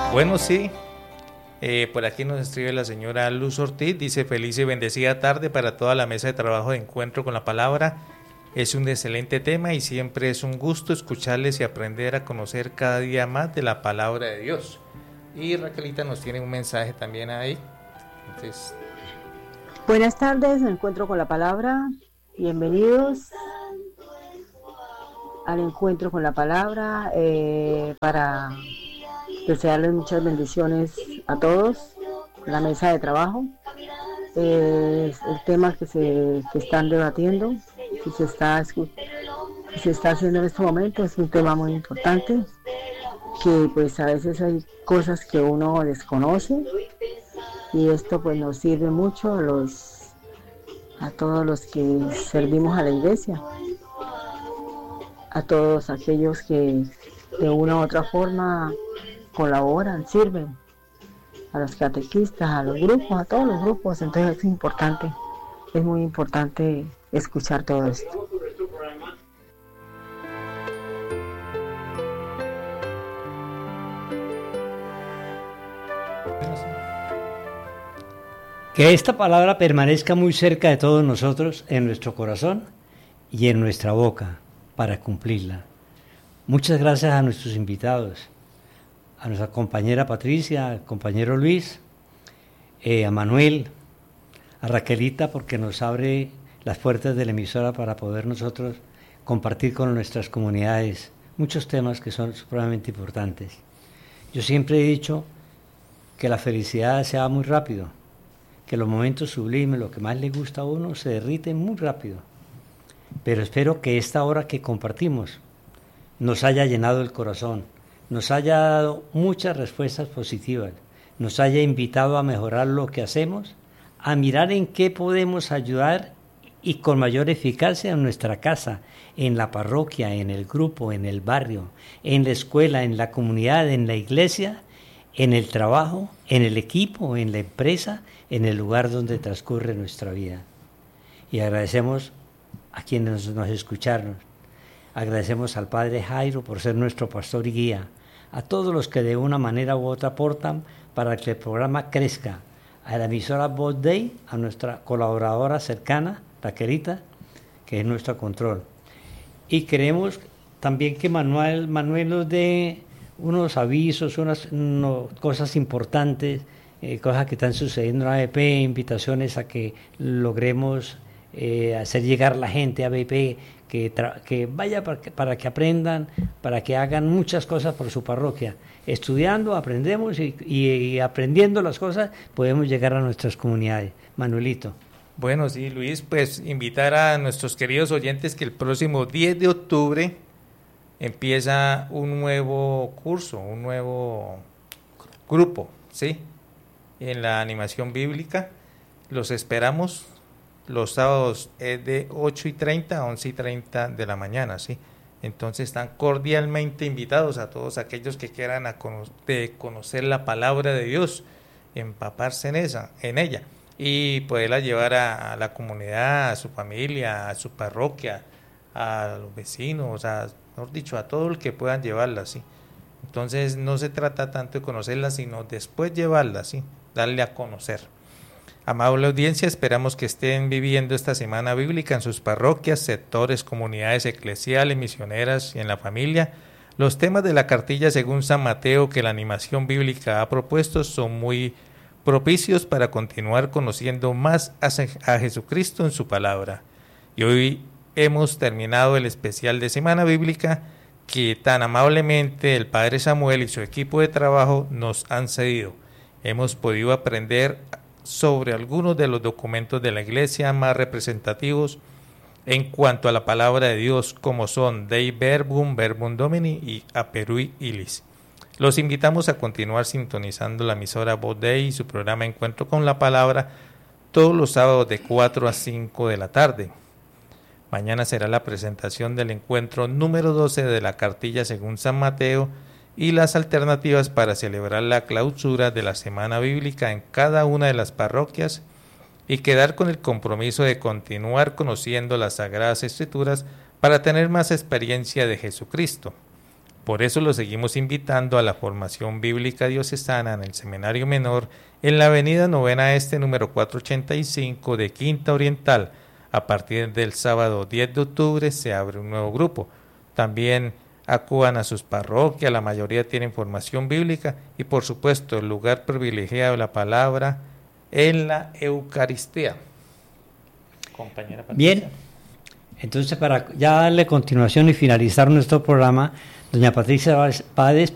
Bueno, sí, por aquí nos escribe la señora Luz Ortiz, dice feliz y bendecida tarde para toda la mesa de trabajo de Encuentro con la Palabra. Es un excelente tema y siempre es un gusto escucharles y aprender a conocer cada día más de la Palabra de Dios. Y Raquelita nos tiene un mensaje también ahí. Entonces... Buenas tardes, me encuentro con la Palabra. Bienvenidos al Encuentro con la Palabra, para desearles muchas bendiciones a todos en la mesa de trabajo. El tema que están debatiendo, que se está haciendo en este momento, es un tema muy importante, que pues a veces hay cosas que uno desconoce, y esto pues nos sirve mucho a todos los que servimos a la iglesia, a todos aquellos que de una u otra forma colaboran, sirven, a los catequistas, a los grupos, a todos los grupos. Entonces es muy importante escuchar todo esto. Que esta palabra permanezca muy cerca de todos nosotros, en nuestro corazón y en nuestra boca, para cumplirla. Muchas gracias a nuestros invitados, a nuestra compañera Patricia, al compañero Luis, a Manuel, a Raquelita, porque nos abre las puertas de la emisora para poder nosotros compartir con nuestras comunidades muchos temas que son supremamente importantes. Yo siempre he dicho que la felicidad se va muy rápido, que los momentos sublimes, lo que más le gusta a uno, se derriten muy rápido. Pero espero que esta hora que compartimos nos haya llenado el corazón, nos haya dado muchas respuestas positivas, nos haya invitado a mejorar lo que hacemos, a mirar en qué podemos ayudar y con mayor eficacia en nuestra casa, en la parroquia, en el grupo, en el barrio, en la escuela, en la comunidad, en la iglesia, en el trabajo, en el equipo, en la empresa, en el lugar donde transcurre nuestra vida. Y agradecemos a quienes nos escucharon. Agradecemos al Padre Jairo por ser nuestro pastor y guía, a todos los que de una manera u otra aportan para que el programa crezca, a la emisora Voz Day, a nuestra colaboradora cercana, Raquelita, que es nuestro control. Y queremos también que Manuel nos dé unos avisos, unas cosas importantes, cosas que están sucediendo en ABP, invitaciones a que logremos hacer llegar la gente a ABP, que vaya para que aprendan, para que hagan muchas cosas por su parroquia. Estudiando, aprendemos y aprendiendo las cosas podemos llegar a nuestras comunidades. Manuelito. Bueno, sí, Luis, pues invitar a nuestros queridos oyentes que el próximo 10 de octubre empieza un nuevo curso, un nuevo grupo, ¿sí? En la animación bíblica. Los esperamos los sábados de 8:30 a 11:30 de la mañana, ¿sí? Entonces están cordialmente invitados a todos aquellos que quieran conocer la palabra de Dios, empaparse en ella y poderla llevar a la comunidad, a su familia, a su parroquia, a los vecinos, mejor dicho, a todo el que puedan llevarla, ¿sí? Entonces no se trata tanto de conocerla, sino después llevarla, ¿sí? Darle a conocer. Amable audiencia, esperamos que estén viviendo esta semana bíblica en sus parroquias, sectores, comunidades eclesiales, misioneras y en la familia. Los temas de la cartilla según San Mateo que la animación bíblica ha propuesto son muy propicios para continuar conociendo más a Jesucristo en su palabra. Y hoy hemos terminado el especial de Semana Bíblica que tan amablemente el Padre Samuel y su equipo de trabajo nos han cedido. Hemos podido aprender sobre algunos de los documentos de la Iglesia más representativos en cuanto a la palabra de Dios, como son Dei Verbum, Verbum Domini y Aperui Illis. Los invitamos a continuar sintonizando la emisora Voz Dei y su programa Encuentro con la Palabra todos los sábados de 4 a 5 de la tarde. Mañana será la presentación del encuentro número 12 de la cartilla según San Mateo y las alternativas para celebrar la clausura de la Semana Bíblica en cada una de las parroquias y quedar con el compromiso de continuar conociendo las Sagradas Escrituras para tener más experiencia de Jesucristo. Por eso lo seguimos invitando a la formación bíblica diocesana en el Seminario Menor en la avenida Novena Este, número 485 de Quinta Oriental. A partir del sábado 10 de octubre se abre un nuevo grupo. También acudan a sus parroquias, la mayoría tienen formación bíblica y por supuesto el lugar privilegiado de la palabra en la Eucaristía. Compañera Patricia. Bien, entonces para ya darle continuación y finalizar nuestro programa, doña Patricia Páez